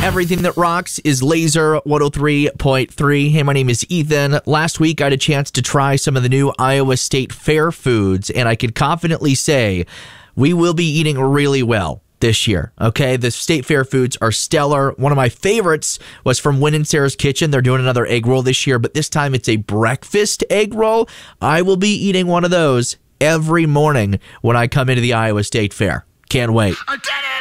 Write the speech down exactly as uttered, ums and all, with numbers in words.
Everything that rocks is Laser one oh three point three. Hey, my name is Ethan. Last week, I had a chance to try some of the new Iowa State Fair foods, and I could confidently say we will be eating really well this year. Okay, the State Fair foods are stellar. One of my favorites was from Win and Sarah's Kitchen. They're doing another egg roll this year, but this time it's a breakfast egg roll. I will be eating one of those every morning when I come into the Iowa State Fair. Can't wait.